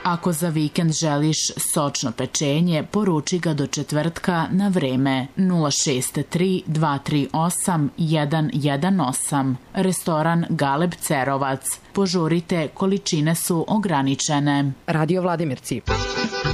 Ako za vikend želiš sočno pečenje, poruči ga do četvrtka na vreme 063 238 118. Restoran Galeb Cerovac. Požurite, količine su ograničene. Radio Vladimirci.